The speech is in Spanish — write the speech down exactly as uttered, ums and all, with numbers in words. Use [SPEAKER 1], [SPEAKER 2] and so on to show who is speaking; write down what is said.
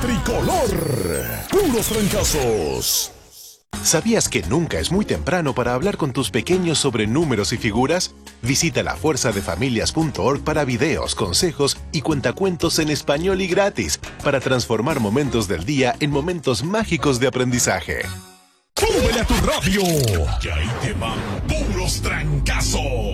[SPEAKER 1] tricolor. Puros trancazos.
[SPEAKER 2] ¿Sabías que nunca es muy temprano para hablar con tus pequeños sobre números y figuras? Visita la fuerza de familias punto org para videos, consejos y cuentacuentos en español y gratis para transformar momentos del día en momentos mágicos de aprendizaje.
[SPEAKER 1] ¡Súbele a tu radio! Que ahí te van puros trancazos.